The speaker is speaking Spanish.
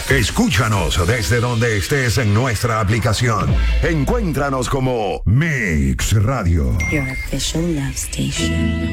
Escúchanos desde donde estés en nuestra aplicación. Encuéntranos como Mix Radio. Your official love station.